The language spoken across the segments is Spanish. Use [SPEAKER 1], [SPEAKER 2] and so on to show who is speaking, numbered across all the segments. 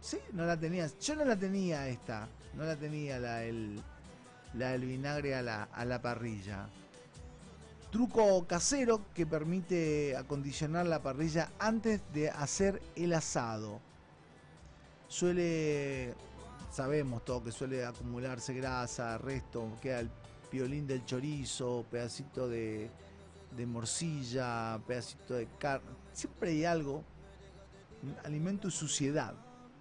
[SPEAKER 1] Sí, no la tenías. Yo no la tenía esta. No la tenía la del vinagre a la parrilla. Truco casero que permite acondicionar la parrilla antes de hacer el asado. Suele, sabemos todo que suele acumularse grasa, resto, queda el piolín del chorizo, pedacito de morcilla, pedacito de carne. Siempre hay algo, alimento y suciedad.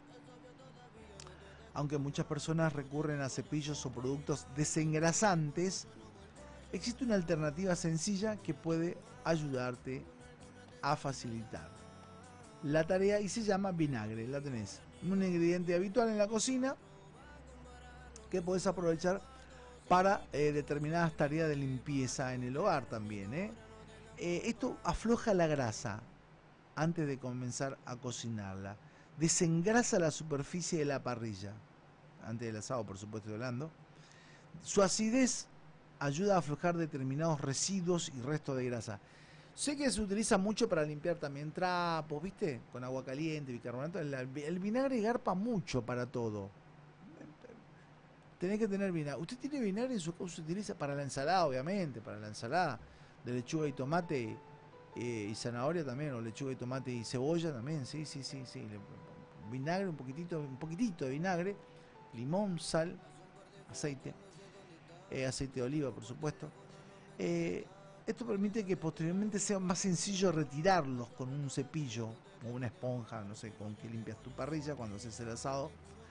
[SPEAKER 1] Aunque muchas personas recurren a cepillos o productos desengrasantes, existe una alternativa sencilla que puede ayudarte a facilitar la tarea y se llama vinagre. La tenés, un ingrediente habitual en la cocina que podés aprovechar para determinadas tareas de limpieza en el hogar también. Esto afloja la grasa antes de comenzar a cocinarla. Desengrasa la superficie de la parrilla, antes del asado por supuesto estoy hablando. Su acidez ayuda a aflojar determinados residuos y restos de grasa. Sé que se utiliza mucho para limpiar también trapos, ¿viste? Con agua caliente, bicarbonato. El vinagre garpa mucho para todo. Tenés que tener vinagre. ¿Usted tiene vinagre en su casa? Se utiliza para la ensalada, obviamente, para la ensalada de lechuga y tomate y zanahoria también, o lechuga y tomate y cebolla también, sí. Vinagre, un poquitito de vinagre, limón, sal, aceite, aceite de oliva, por supuesto. Esto permite que posteriormente sea más sencillo retirarlos con un cepillo o una esponja, no sé, con que limpias tu parrilla cuando haces el asado.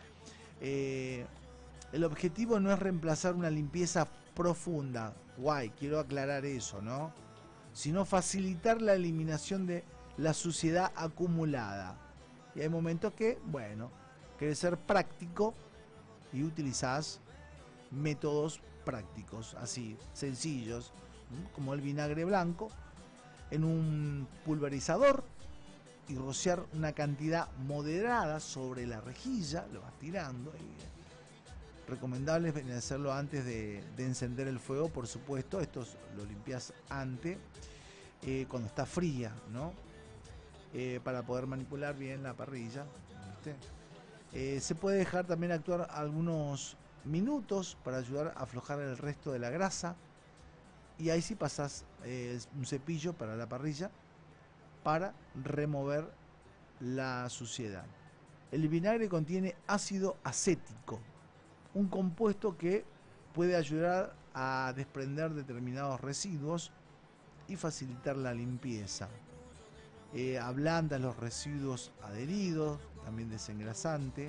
[SPEAKER 1] El objetivo no es reemplazar una limpieza profunda, quiero aclarar eso, ¿no? Sino facilitar la eliminación de la suciedad acumulada. Y hay momentos que, bueno, querés ser práctico y utilizás métodos prácticos, así, sencillos, como el vinagre blanco, en un pulverizador y rociar una cantidad moderada sobre la rejilla, lo vas tirando. Recomendable es hacerlo antes de encender el fuego, por supuesto. Esto lo limpias antes, cuando está fría, ¿no? Para poder manipular bien la parrilla, ¿viste? Se puede dejar también actuar algunos minutos para ayudar a aflojar el resto de la grasa. Y ahí sí pasás un cepillo para la parrilla para remover la suciedad. El vinagre contiene ácido acético, un compuesto que puede ayudar a desprender determinados residuos y facilitar la limpieza. Ablanda los residuos adheridos, también desengrasante.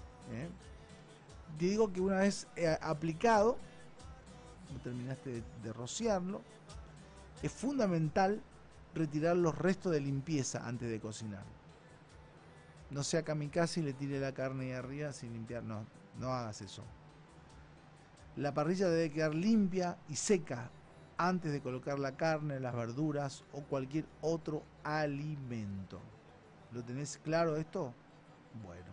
[SPEAKER 1] Te digo que una vez aplicado, terminaste de rociarlo, es fundamental retirar los restos de limpieza antes de cocinar. No sea kamikaze y le tire la carne ahí arriba sin limpiar, no hagas eso. La parrilla debe quedar limpia y seca antes de colocar la carne, las verduras o cualquier otro alimento. ¿Lo tenés claro esto? Bueno.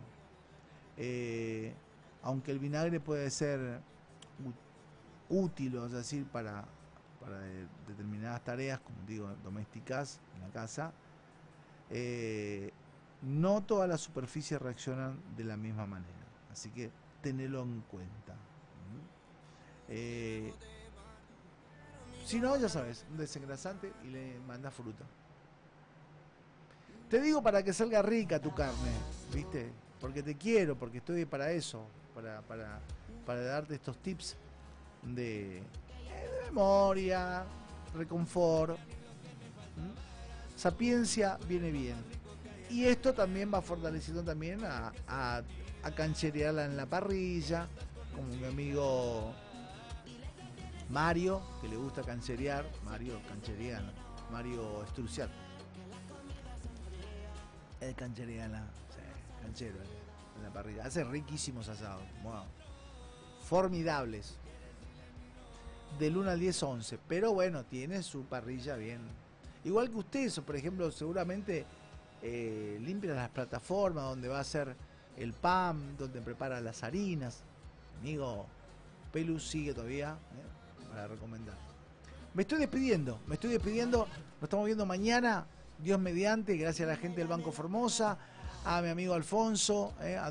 [SPEAKER 1] Aunque el vinagre puede ser útil, vamos a decir, para determinadas tareas, como digo, domésticas en la casa, no todas las superficies reaccionan de la misma manera. Así que tenelo en cuenta. Si no, ya sabes, un desengrasante y le mandas fruta. Te digo para que salga rica tu carne, ¿viste? Porque te quiero, porque estoy para eso, para darte estos tips de memoria, reconfort. Sapiencia viene bien. Y esto también va fortaleciendo también a cancherearla en la parrilla, como mi amigo Mario, que le gusta cancherear, Mario cancheriano, Mario Estrucial. El cancheriana, sí, canchero en la parrilla. Hace riquísimos asados, wow, formidables. Del 1 al 10, 11. Pero bueno, tiene su parrilla bien. Igual que usted, eso, por ejemplo, seguramente limpia las plataformas donde va a hacer el pan, donde prepara las harinas. Amigo, Pelu sigue todavía para recomendar. Me estoy despidiendo. Nos estamos viendo mañana, Dios mediante, gracias a la gente del Banco Formosa, a mi amigo Alfonso, a